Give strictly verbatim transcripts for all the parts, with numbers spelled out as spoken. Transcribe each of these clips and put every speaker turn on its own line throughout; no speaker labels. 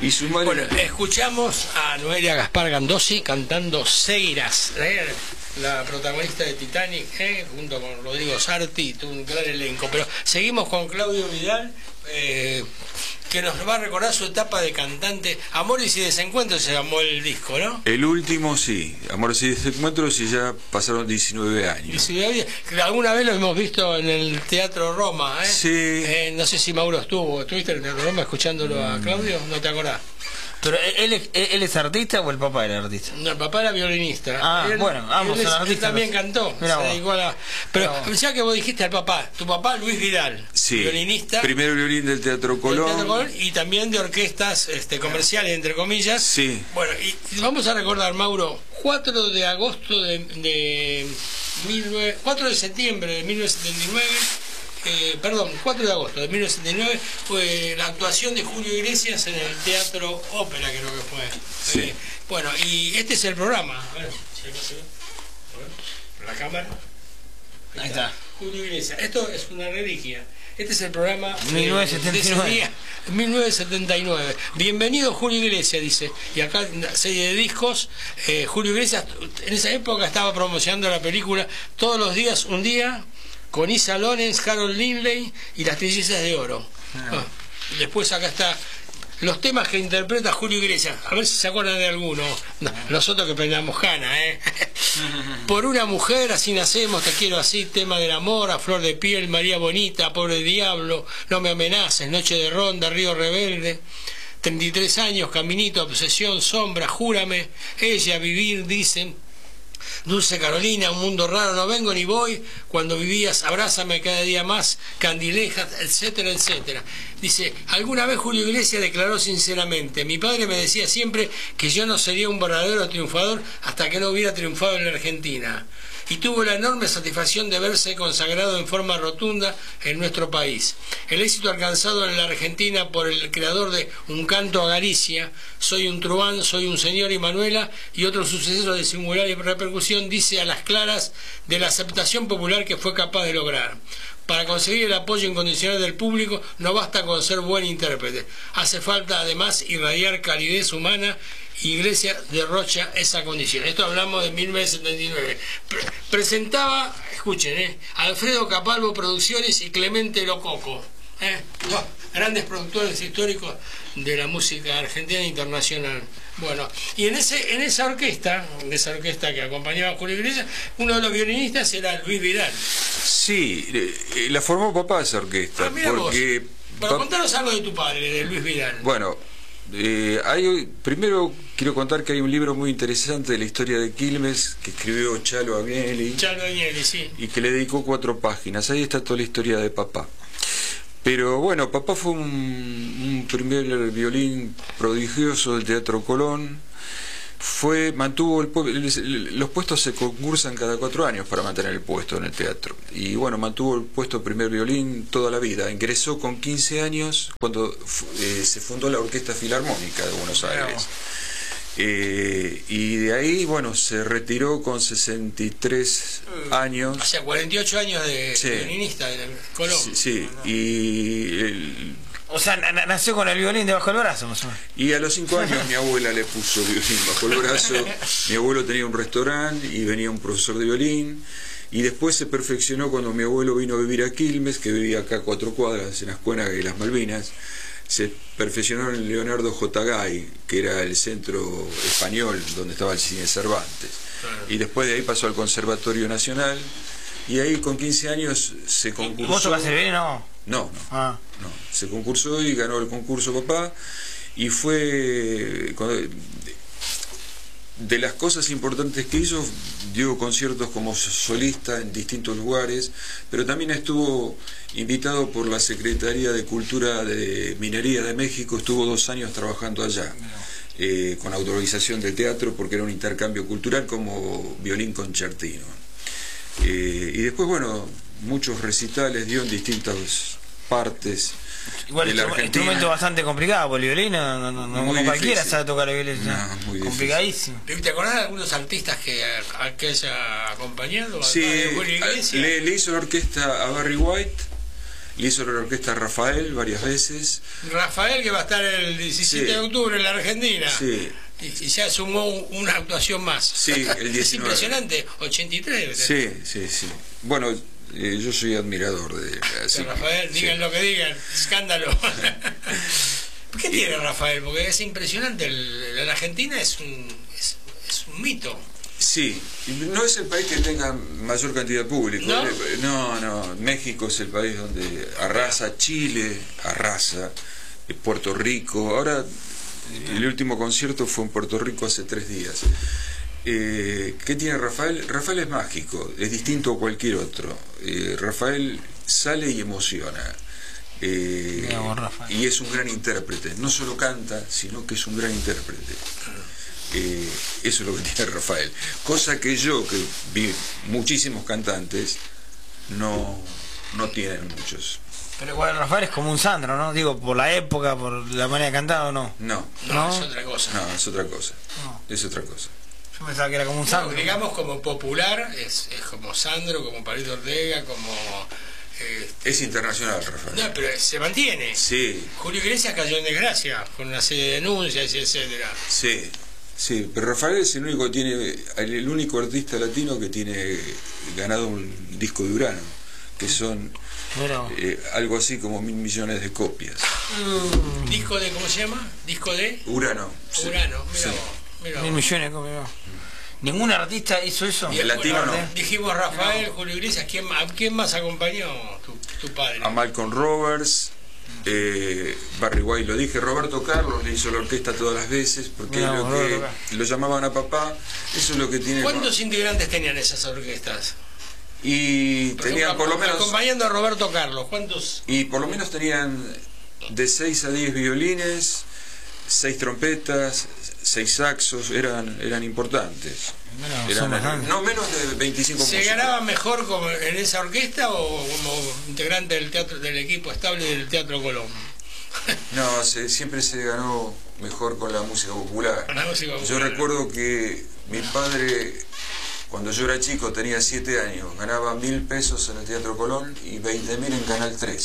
Y su madre...
Bueno, escuchamos a Noelia Gaspar Gandossi cantando Seguirás, ¿eh? La protagonista de Titanic, ¿eh? Junto con Rodrigo Sarti, tuvo un gran elenco. Pero seguimos con Claudio Vidal, eh, que nos va a recordar su etapa de cantante. Amores y Desencuentros se llamó el disco, ¿no?
El último, sí. Amores y Desencuentros, y ya pasaron diecinueve años.
diecinueve, alguna vez lo hemos visto en el Teatro Roma, ¿eh?
Sí.
Eh, no sé si Mauro estuvo. ¿Estuviste en el Teatro Roma escuchándolo a Claudio? ¿No te acordás?
¿Pero él, él, él es artista o el papá era artista?
No, el papá era violinista.
Ah,
él,
bueno, ambos
él,
son
él
artistas.
también cantó.
Mirá
se
vos.
dedicó a la... Pero
Mirá
ya que vos dijiste al papá, tu papá Luis Vidal,
Sí.
violinista.
Primer violín del Teatro Colón.
del Teatro Colón, y también de orquestas este, comerciales, entre comillas.
Sí.
Bueno, y vamos a recordar, Mauro, cuatro de agosto de, de mil nueve, cuatro de septiembre de mil novecientos setenta y nueve. Eh, perdón, cuatro de agosto de mil novecientos setenta y nueve fue la actuación de Julio Iglesias en el Teatro Ópera, creo que fue.
Sí.
Eh, bueno, y este es el programa. A ver, si acá se ve. A ver, la cámara.
Ahí está.
Julio Iglesias. Esto es una reliquia. Este es el programa
mil novecientos setenta y nueve.
de ese día, mil novecientos setenta y nueve. Bienvenido Julio Iglesias, dice. Y acá una serie de discos. Eh, Julio Iglesias en esa época estaba promocionando la película Todos los días un día, con Isa Lorenz, Harold Lindley y Las Trillizas de Oro.
Ah.
Ah, después acá está los temas que interpreta Julio Iglesias. A ver si se acuerdan de alguno. No, nosotros que prendamos Jana, ¿eh? Por una mujer, así nacemos, te quiero así, tema del amor, a flor de piel, María Bonita, pobre diablo, no me amenaces, noche de ronda, río rebelde. treinta y tres años, caminito, obsesión, sombra, júrame, ella, vivir, dicen. Dulce Carolina, un mundo raro, no vengo ni voy, cuando vivías, abrázame cada día más, Candilejas, etcétera, etcétera. Dice, alguna vez Julio Iglesias declaró sinceramente, mi padre me decía siempre que yo no sería un verdadero triunfador hasta que no hubiera triunfado en la Argentina. Y tuvo la enorme satisfacción de verse consagrado en forma rotunda en nuestro país. El éxito alcanzado en la Argentina por el creador de Un canto a Galicia, Soy un truán, soy un señor y Manuela, y otros sucesos de singular repercusión, dice a las claras de la aceptación popular que fue capaz de lograr. Para conseguir el apoyo incondicional del público no basta con ser buen intérprete, hace falta además irradiar calidez humana. Iglesias derrocha esa condición. Esto hablamos de mil novecientos setenta y nueve. Pre presentaba, escuchen, eh, Alfredo Capalvo Producciones y Clemente Lococo, eh, oh, grandes productores históricos de la música argentina e internacional. Bueno, y en ese en esa orquesta, en esa orquesta que acompañaba a Julio Iglesias, uno de los violinistas era Luis Vidal.
Sí, eh, la formó papá esa orquesta.
Ah, mira
porque
vos. Para contaros algo de tu padre, de Luis Vidal.
Bueno, eh, hay, primero quiero contar que hay un libro muy interesante de la historia de Quilmes que escribió Chalo Agnelli.
Chalo Agnelli, sí.
Y que le dedicó cuatro páginas. Ahí está toda la historia de papá. Pero bueno, papá fue un, un primer violín prodigioso del Teatro Colón. Fue, mantuvo el, el, los puestos se concursan cada cuatro años para mantener el puesto en el teatro. Y bueno, mantuvo el puesto de primer violín toda la vida. Ingresó con quince años cuando eh, se fundó la Orquesta Filarmónica de Buenos Aires. Eh, y de ahí, bueno, se retiró con sesenta y tres años.
O sea, cuarenta y ocho años de
sí.
violinista en el Colón.
Sí, sí. y el,
O sea, nació con el violín debajo del brazo, más o menos.
Y a los cinco años mi abuela le puso violín bajo el brazo. Mi abuelo tenía un restaurante y venía un profesor de violín. Y después se perfeccionó cuando mi abuelo vino a vivir a Quilmes, que vivía acá a cuatro cuadras, en Ascuénaga y las Malvinas. Se perfeccionó en Leonardo J. Gay, que era el centro español donde estaba el cine Cervantes. Y después de ahí pasó al Conservatorio Nacional. Y ahí con quince años se concursó.
¿Vos tocás el violín o no?
No, no,
ah.
no. Se concursó y ganó el concurso papá. Y fue... De las cosas importantes que hizo, dio conciertos como solista en distintos lugares, pero también estuvo invitado por la Secretaría de Cultura de Minería de México, estuvo dos años trabajando allá, eh, con autorización del teatro, porque era un intercambio cultural como violín concertino. Eh, y después, bueno, muchos recitales dio en distintas partes.
Igual es un instrumento bastante complicado, porque el violín no, no, no, no cualquiera sabe tocar el violín,
no, muy
complicadísimo.
¿Te acordás de algunos artistas que, a, que haya acompañado?
Sí, le, le hizo la orquesta a Barry White, le hizo la orquesta a Rafael varias veces.
Rafael, que va a estar el diecisiete
Sí.
de octubre en la Argentina.
Sí.
Y, y ya sumó una actuación más.
Sí, el diecinueve.
Es impresionante, ochenta y tres.
Sí, sí, sí. Bueno, eh, yo soy admirador de él. Así
De Rafael,
que,
digan
sí.
lo que digan, escándalo. ¿Qué tiene Rafael? Porque es impresionante. El, la Argentina es un, es, es un mito.
Sí, no es el país que tenga mayor cantidad de público.
¿No?
No, no. México es el país donde arrasa, Chile arrasa, eh, Puerto Rico. Ahora, el último concierto fue en Puerto Rico hace tres días. Eh, ¿Qué tiene Rafael? Rafael es mágico, es distinto a cualquier otro. Eh, Rafael sale y emociona. Eh,
Digamos, Rafael.
y es un gran intérprete. No solo canta, sino que es un gran intérprete. Eh, eso es lo que tiene Rafael, cosa que yo, que vi muchísimos cantantes, no, no tienen muchos.
Pero igual Rafael es como un Sandro, ¿no? Digo, por la época, por la manera de cantar, ¿o no?
No,
No,
¿No?
es otra cosa.
no, es otra cosa.
No.
Es otra cosa.
Yo pensaba que era como un
No,
Sandro.
digamos como popular, es, es como Sandro, como Palito Ortega, como... eh,
Es internacional, Rafael.
no, pero se mantiene.
Sí,
Julio Iglesias cayó en desgracia, con una serie de denuncias y etcétera.
sí, sí. Pero Rafael es el único, tiene, el único artista latino que tiene ganado un disco de Urano, que son
Pero,
eh, algo así como mil millones de copias.
Disco de, ¿cómo se llama? Disco de
Urano. sí,
Urano, mira
sí.
vos, mira
mil
vos.
millones, ¿cómo va? ¿Ningún artista hizo eso?
Y el latino no.
Dijimos Rafael, Julio Iglesias, ¿quién, ¿a quién más acompañó tu, tu padre?
A Malcolm Roberts, eh, Barry White, lo dije, Roberto Carlos le hizo la orquesta todas las veces, porque
Mirá,
lo,
Roberto
que,
Carlos.
lo llamaban a papá, eso es lo que tiene.
¿Cuántos integrantes tenían esas orquestas?
Y
Por
tenían
ejemplo,
por lo menos,
acompañando a Roberto Carlos, ¿cuántos?
y por lo menos tenían de seis a diez violines, seis trompetas, seis saxos, eran, eran importantes.
Bueno,
Eran-
son bastantes.
no menos de veinticinco
¿Se
músicos.
ganaba mejor como en esa orquesta o como integrante del teatro del equipo estable del Teatro Colón?
No, se- siempre se ganó mejor con la música popular.
Con la música
Yo
popular.
recuerdo que mi padre, cuando yo era chico, tenía siete años, ganaba mil pesos en el Teatro Colón y veinte mil en Canal tres.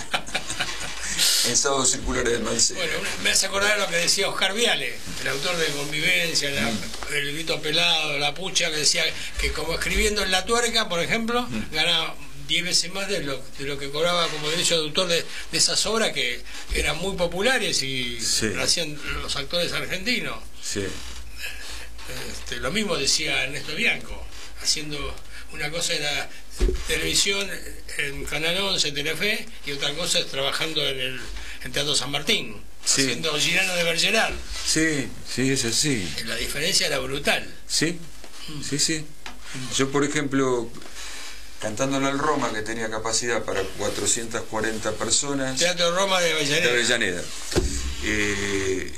En sábados circulares del Mancera.
Bueno, me hace acordar lo que decía Oscar Viale, el autor de Convivencia, la- el grito pelado, la pucha, que decía que como escribiendo en La Tuerca, por ejemplo, ganaba diez veces más de lo, de lo que cobraba como derecho de autor de, de esas obras que eran muy populares y
Sí.
lo hacían los actores argentinos.
Sí,
Este, lo mismo decía Ernesto Bianco, haciendo una cosa era televisión en Canal once, Telefe, y otra cosa es trabajando en el en Teatro San Martín,
Sí.
haciendo Girano de Bergerac.
sí, sí, es así.
La diferencia era brutal.
Sí, sí, sí. Yo, por ejemplo, cantando en el Roma, que tenía capacidad para cuatrocientas cuarenta personas,
Teatro Roma de
de
Avellaneda.
Avellaneda. Eh,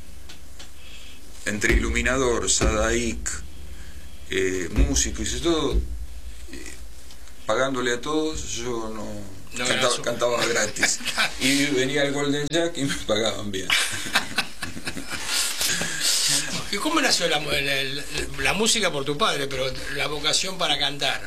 entre iluminador, Sadaik, eh, músicos y todo, eh, pagándole a todos, yo no,
No
cantaba,
ganas un-
cantaba gratis. Y venía el Golden Jack y me pagaban bien.
¿Y cómo nació la, la- la música por tu padre, pero la vocación para cantar?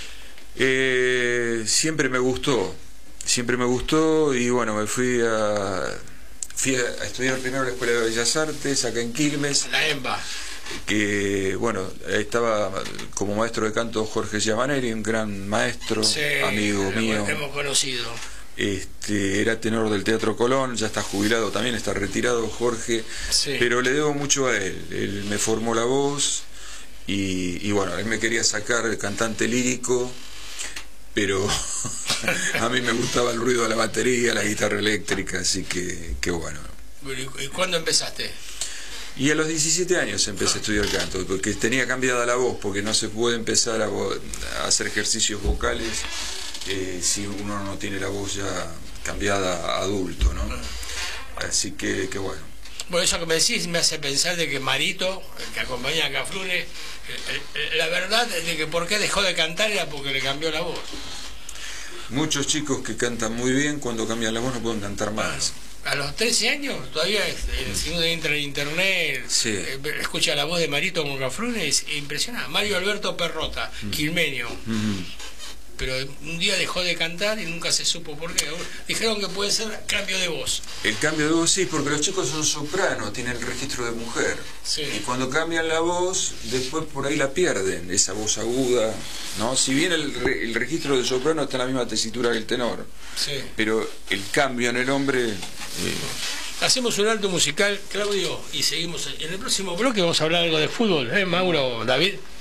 Eh, siempre me gustó, siempre me gustó y bueno, me fui a, fui a estudiar primero en la Escuela de Bellas Artes, acá en Quilmes,
La EMBA.
que bueno, estaba como maestro de canto Jorge Giamaneri, un gran maestro,
Sí,
amigo
lo
mío,
hemos conocido.
este, era tenor del Teatro Colón, ya está jubilado también, está retirado Jorge,
Sí.
pero le debo mucho a él, él me formó la voz y, y bueno, él me quería sacar de cantante lírico, pero a mí me gustaba el ruido de la batería, la guitarra eléctrica, así que, que bueno.
¿Y cuándo empezaste?
Y a los diecisiete años empecé a estudiar canto, porque tenía cambiada la voz, porque no se puede empezar a, vo- a hacer ejercicios vocales eh, si uno no tiene la voz ya cambiada a adulto, ¿no? Así que, que bueno.
Bueno, eso que me decís me hace pensar de que Marito, el que acompaña a Cafrune, eh, eh, la verdad es de que por qué dejó de cantar era porque le cambió la voz.
Muchos chicos que cantan muy bien, cuando cambian la voz no pueden cantar más.
A los trece años, todavía, eh, si uno entra en internet,
Sí.
eh, escucha la voz de Marito con Cafrune, es impresionante. Mario Alberto Perrota, quilmeño.
Ujú.
pero un día dejó de cantar y nunca se supo por qué. Dijeron que puede ser cambio de voz.
El cambio de voz sí, porque los chicos son sopranos, tienen el registro de mujer.
Sí.
Y cuando cambian la voz, después por ahí la pierden, esa voz aguda, ¿no? Si bien el, re, el registro de soprano está en la misma tesitura que el tenor,
sí,
pero el cambio en el hombre... Eh,
Hacemos un alto musical, Claudio, y seguimos. En el próximo bloque vamos a hablar algo de fútbol, ¿eh, Mauro, David?